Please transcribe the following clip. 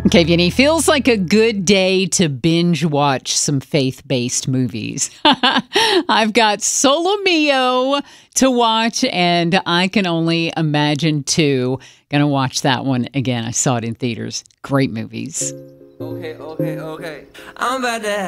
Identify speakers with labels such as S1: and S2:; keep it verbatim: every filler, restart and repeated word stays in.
S1: K V N E feels like a good day to binge watch some faith-based movies. I've got Solo Mio to watch, and I can only imagine too. Gonna watch that one again. I saw it in theaters. Great movies.
S2: Okay, okay, okay. I'm about to